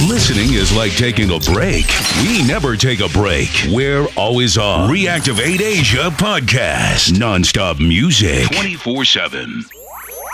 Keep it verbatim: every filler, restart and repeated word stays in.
Listening is like taking a break. We never take a break. We're always on. Reactivate Asia Podcast. Non-stop music. twenty-four seven.